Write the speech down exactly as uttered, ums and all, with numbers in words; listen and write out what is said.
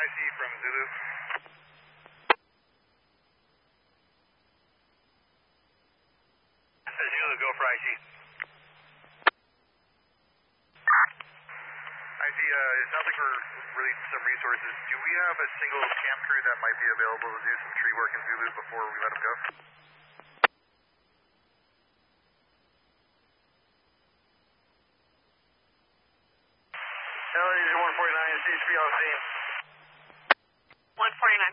I C from Zulu. Zulu, go for I C. I C, uh, it sounds like we're releasing some resources. Do we have a single camp crew that might be available to do some tree work in Zulu before we let them go? L A one forty-nine, C H P on scene. one forty-nine.